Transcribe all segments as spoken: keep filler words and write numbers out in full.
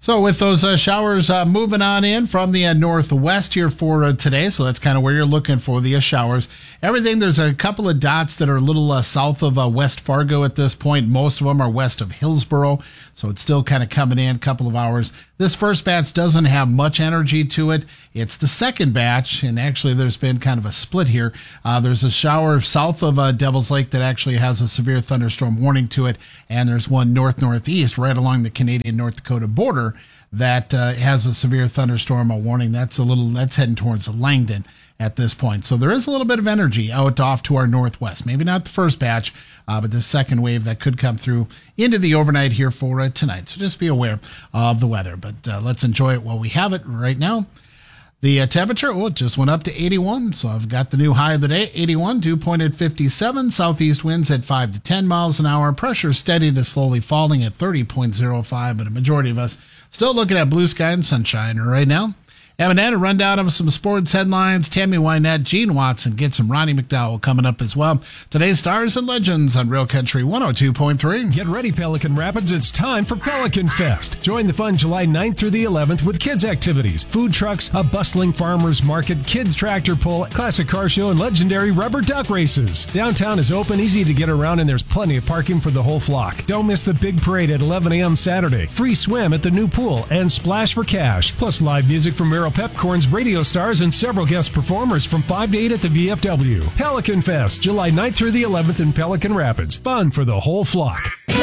So with those uh, showers uh, moving on in from the uh, northwest here for uh, today, so that's kind of where you're looking for the uh, showers. Everything, there's a couple of dots that are a little uh, south of uh, West Fargo at this point. Most of them are west of Hillsboro, so it's still kind of coming in a couple of hours. This first batch doesn't have much energy to it. It's the second batch, and actually there's been kind of a split here. Uh, there's a shower south of uh, Devil's Lake that actually has a severe thunderstorm warning to it, and there's one north-northeast right along the Canadian-North Dakota border that uh, has a severe thunderstorm warning. That's a little, that's heading towards Langdon at this point. So there is a little bit of energy out off to our northwest. Maybe not the first batch, uh, but the second wave that could come through into the overnight here for uh, tonight. So just be aware of the weather. But uh, let's enjoy it while we have it right now. The uh, temperature, oh, it just went up to eighty-one. So I've got the new high of the day, eighty-one, dew point at fifty-seven. Southeast winds at five to ten miles an hour. Pressure steady to slowly falling at thirty point oh five. But a majority of us still looking at blue sky and sunshine right now. Having had a rundown of some sports headlines, Tammy Wynette, Gene Watson, get some Ronnie McDowell coming up as well. Today's Stars and Legends on Real Country one oh two point three. Get ready, Pelican Rapids. It's time for Pelican Fest. Join the fun July ninth through the eleventh with kids' activities, food trucks, a bustling farmers market, kids' tractor pull, classic car show, and legendary rubber duck races. Downtown is open, easy to get around, and there's plenty of parking for the whole flock. Don't miss the big parade at eleven a.m. Saturday. Free swim at the new pool and splash for cash. Plus live music from Merrill Pepcorn's radio stars and several guest performers from five to eight at the V F W. Pelican Fest, July ninth through the eleventh in Pelican Rapids. Fun for the whole flock.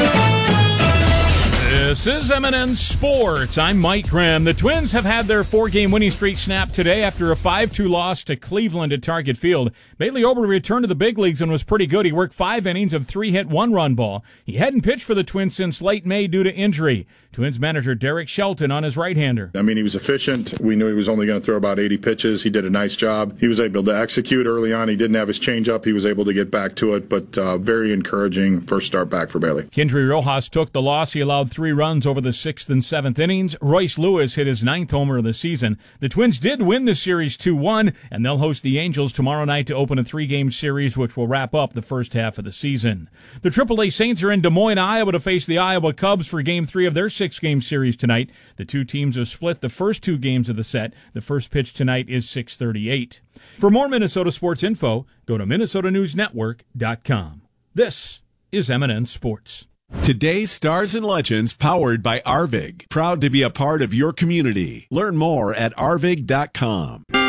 This is M and N Sports. I'm Mike Grimm. The Twins have had their four-game winning streak snapped today after a five two loss to Cleveland at Target Field. Bailey Ober returned to the big leagues and was pretty good. He worked five innings of three-hit, one-run ball. He hadn't pitched for the Twins since late May due to injury. Twins manager Derek Shelton on his right-hander. I mean, he was efficient. We knew he was only going to throw about eighty pitches. He did a nice job. He was able to execute early on. He didn't have his changeup. He was able to get back to it, but uh, very encouraging first start back for Bailey. Kendry Rojas took the loss. He allowed three runs over the sixth and seventh innings. Royce Lewis hit his ninth homer of the season. The Twins did win the series two one, and they'll host the Angels tomorrow night to open a three-game series, which will wrap up the first half of the season. The triple A Saints are in Des Moines, Iowa to face the Iowa Cubs for Game three of their six-game series tonight. The two teams have split the first two games of the set. The first pitch tonight is six thirty-eight. For more Minnesota sports info, go to Minnesota News Network dot com. This is M and N Sports. Today's Stars and Legends powered by Arvig. Proud to be a part of your community. Learn more at arvig dot com.